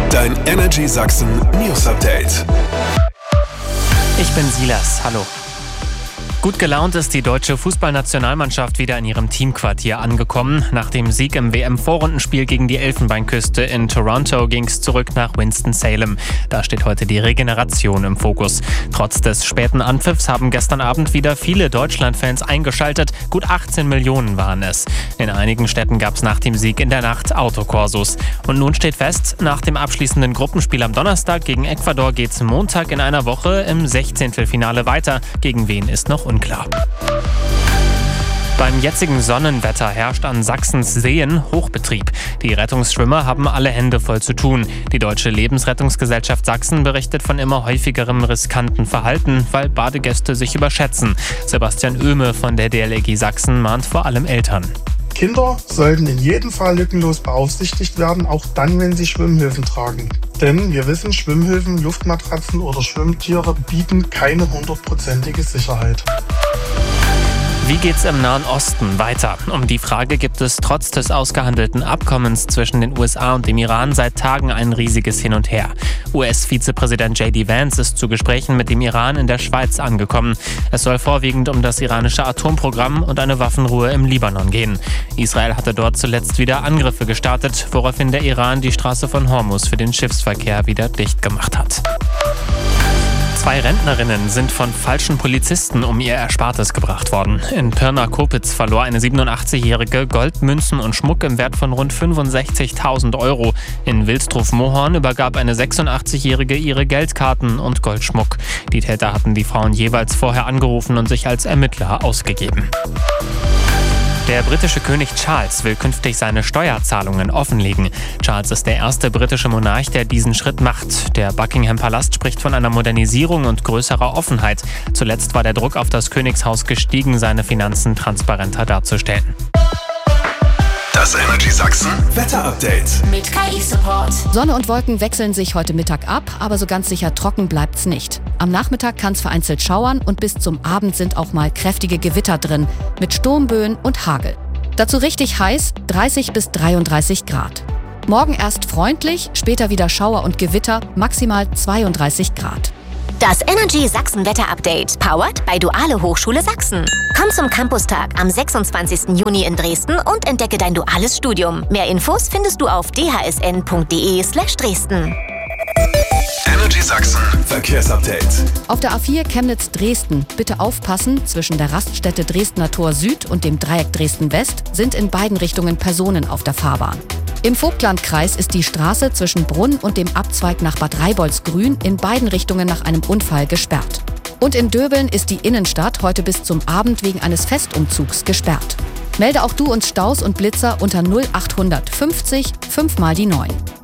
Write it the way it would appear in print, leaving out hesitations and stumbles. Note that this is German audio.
Dein Energy Sachsen News Update. Ich bin Silas, hallo. Gut gelaunt ist die deutsche Fußballnationalmannschaft wieder in ihrem Teamquartier angekommen. Nach dem Sieg im WM-Vorrundenspiel gegen die Elfenbeinküste in Toronto ging es zurück nach Winston-Salem. Da steht heute die Regeneration im Fokus. Trotz des späten Anpfiffs haben gestern Abend wieder viele Deutschlandfans eingeschaltet. Gut 18 Millionen waren es. In einigen Städten gab es nach dem Sieg in der Nacht Autokorsos. Und nun steht fest, nach dem abschließenden Gruppenspiel am Donnerstag gegen Ecuador geht's Montag in einer Woche im 16. Finale weiter. Gegen wen ist noch unklar. Beim jetzigen Sonnenwetter herrscht an Sachsens Seen Hochbetrieb. Die Rettungsschwimmer haben alle Hände voll zu tun. Die Deutsche Lebensrettungsgesellschaft Sachsen berichtet von immer häufigerem riskanten Verhalten, weil Badegäste sich überschätzen. Sebastian Oehme von der DLRG Sachsen mahnt vor allem Eltern. Kinder sollten in jedem Fall lückenlos beaufsichtigt werden, auch dann, wenn sie Schwimmhilfen tragen. Denn wir wissen, Schwimmhilfen, Luftmatratzen oder Schwimmtiere bieten keine 100%ige Sicherheit. Wie geht's im Nahen Osten weiter? Um die Frage gibt es trotz des ausgehandelten Abkommens zwischen den USA und dem Iran seit Tagen ein riesiges Hin und Her. US-Vizepräsident J.D. Vance ist zu Gesprächen mit dem Iran in der Schweiz angekommen. Es soll vorwiegend um das iranische Atomprogramm und eine Waffenruhe im Libanon gehen. Israel hatte dort zuletzt wieder Angriffe gestartet, woraufhin der Iran die Straße von Hormuz für den Schiffsverkehr wieder dicht gemacht hat. 2 Rentnerinnen sind von falschen Polizisten um ihr Erspartes gebracht worden. In Pirna-Kopitz verlor eine 87-Jährige Gold, Münzen und Schmuck im Wert von rund 65.000 Euro. In Wilsdruf-Mohorn übergab eine 86-Jährige ihre Geldkarten und Goldschmuck. Die Täter hatten die Frauen jeweils vorher angerufen und sich als Ermittler ausgegeben. Der britische König Charles will künftig seine Steuerzahlungen offenlegen. Charles ist der erste britische Monarch, der diesen Schritt macht. Der Buckingham-Palast spricht von einer Modernisierung und größerer Offenheit. Zuletzt war der Druck auf das Königshaus gestiegen, seine Finanzen transparenter darzustellen. Das Energy Sachsen Wetter-Update mit KI-Support. Sonne und Wolken wechseln sich heute Mittag ab, aber so ganz sicher trocken bleibt's nicht. Am Nachmittag kann es vereinzelt schauern und bis zum Abend sind auch mal kräftige Gewitter drin, mit Sturmböen und Hagel. Dazu richtig heiß, 30 bis 33 Grad. Morgen erst freundlich, später wieder Schauer und Gewitter, maximal 32 Grad. Das Energy Sachsen Wetter-Update, powered bei Duale Hochschule Sachsen. Komm zum Campustag am 26. Juni in Dresden und entdecke dein duales Studium. Mehr Infos findest du auf dhsn.de/Dresden. Energy Sachsen Verkehrsupdate. Auf der A4 Chemnitz-Dresden, bitte aufpassen, zwischen der Raststätte Dresdner Tor Süd und dem Dreieck Dresden-West sind in beiden Richtungen Personen auf der Fahrbahn. Im Vogtlandkreis ist die Straße zwischen Brunn und dem Abzweig nach Bad Reiboldsgrün in beiden Richtungen nach einem Unfall gesperrt. Und in Döbeln ist die Innenstadt heute bis zum Abend wegen eines Festumzugs gesperrt. Melde auch du uns Staus und Blitzer unter 0800 50 5 mal die 9.